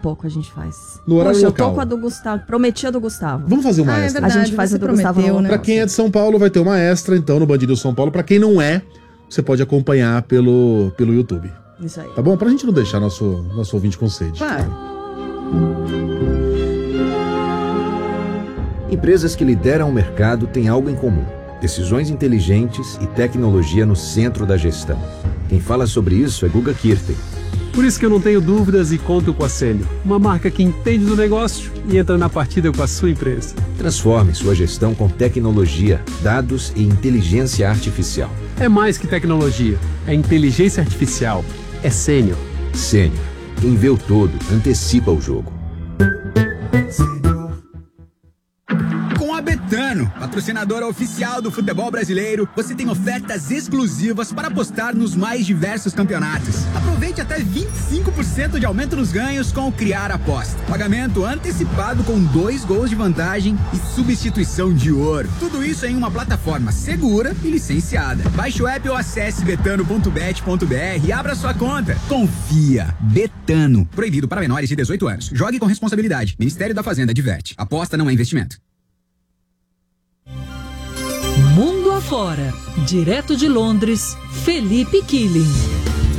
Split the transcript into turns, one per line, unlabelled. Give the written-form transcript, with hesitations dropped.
pouco a gente faz.
No horário
Poxa,
local.
eu tô com a do Gustavo. Prometi a do Gustavo.
Vamos fazer uma
É
extra.
verdade,
A gente faz
você
a do Gustavo
prometeu,
no-
né?
Pra quem é de São Paulo, vai ter uma extra, então, no Band News São Paulo. Pra quem não é, você pode acompanhar pelo YouTube.
Isso aí.
Tá bom? Pra gente não deixar nosso ouvinte com sede.
Claro.
Empresas que lideram o mercado têm algo em comum: decisões inteligentes e tecnologia no centro da gestão. Quem fala sobre isso é Guga Kirten.
Por isso que eu não tenho dúvidas e conto com a Sênior, uma marca que entende do negócio e entra na partida com a sua empresa.
Transforme sua gestão com tecnologia, dados e inteligência artificial.
É mais que tecnologia, é inteligência artificial, é Sênior.
Sênior. Quem vê o todo, antecipa o jogo.
Com a Betano, patrocinadora oficial do futebol brasileiro, você tem ofertas exclusivas para apostar nos mais diversos campeonatos. Aproveite até 25% de aumento nos ganhos com o Criar Aposta. Pagamento antecipado com 2 gols de vantagem e substituição de ouro. Tudo isso em uma plataforma segura e licenciada. Baixe o app ou acesse betano.bet.br e abra sua conta. Confia. Betano. Proibido para menores de 18 anos. Jogue com responsabilidade. Ministério da Fazenda adverte. Aposta não é investimento.
Mundo afora, direto de Londres, Felipe Killing.